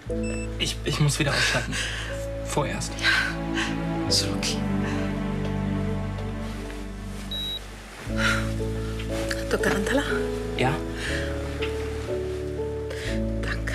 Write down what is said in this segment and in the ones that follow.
Ich muss wieder ausstatten. Vorerst. Ja, ist okay. Dr. Rantala? Ja? Danke.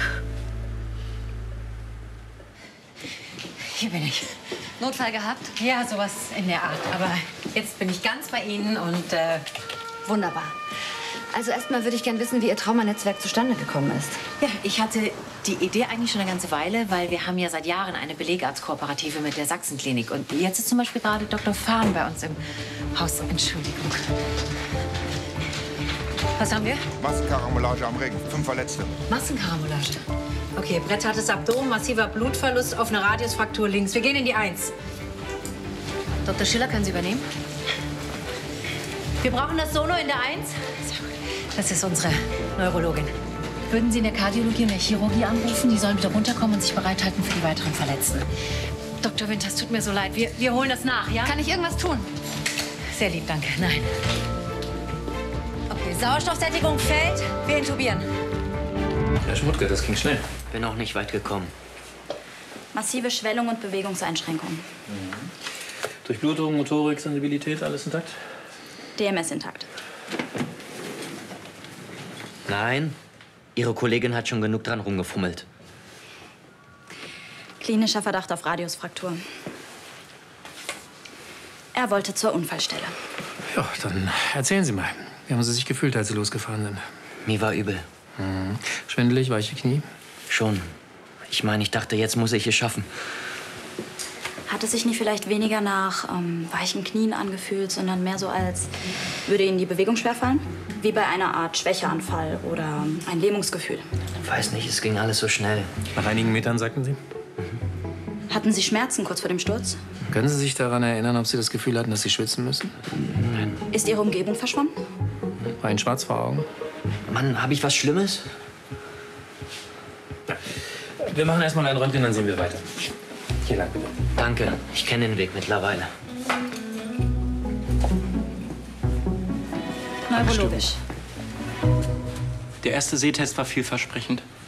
Hier bin ich. Notfall gehabt? Ja, sowas in der Art. Aber jetzt bin ich ganz bei Ihnen und wunderbar. Also erstmal würde ich gern wissen, wie Ihr Traumanetzwerk zustande gekommen ist. Ja, ich hatte die Idee eigentlich schon eine ganze Weile, weil wir haben ja seit Jahren eine Belegarztkooperative mit der Sachsenklinik. Und jetzt ist zum Beispiel gerade Dr. Fahn bei uns im Haus. Entschuldigung. Was haben wir? Massenkarambolage am Ring. 5 Verletzte. Massenkarambolage. Okay, brettartes Abdomen, massiver Blutverlust, offene Radiusfraktur links. Wir gehen in die 1. Dr. Schiller, können Sie übernehmen? Wir brauchen das Sono in der 1. Das ist unsere Neurologin. Würden Sie in der Kardiologie und der Chirurgie anrufen? Die sollen bitte runterkommen und sich bereithalten für die weiteren Verletzten. Dr. Winters, tut mir so leid. Wir holen das nach, ja? Kann ich irgendwas tun? Sehr lieb, danke. Nein. Okay, Sauerstoffsättigung fällt. Wir intubieren. Herr Schmutke, das ging schnell. Bin auch nicht weit gekommen. Massive Schwellung und Bewegungseinschränkungen. Durchblutung, Motorik, Sensibilität, alles intakt? DMS intakt. Nein, Ihre Kollegin hat schon genug dran rumgefummelt. Klinischer Verdacht auf Radiusfraktur. Er wollte zur Unfallstelle. Ja, dann erzählen Sie mal. Wie haben Sie sich gefühlt, als Sie losgefahren sind? Mir war übel. Schwindelig, weiche Knie? Schon. Ich meine, ich dachte, jetzt muss ich es schaffen. Hat es sich nicht vielleicht weniger nach weichen Knien angefühlt, sondern mehr so, als würde Ihnen die Bewegung schwerfallen? Wie bei einer Art Schwächeanfall oder ein Lähmungsgefühl. Ich weiß nicht, es ging alles so schnell. Nach einigen Metern, sagten Sie? Hatten Sie Schmerzen kurz vor dem Sturz? Können Sie sich daran erinnern, ob Sie das Gefühl hatten, dass Sie schwitzen müssen? Nein. Ist Ihre Umgebung verschwommen? Rein schwarz vor Augen? Mann, habe ich was Schlimmes? Wir machen erstmal ein Röntgen, dann sehen wir weiter. Hier lang, bitte. Danke, ich kenne den Weg mittlerweile. Neurologisch. Der erste Sehtest war vielversprechend.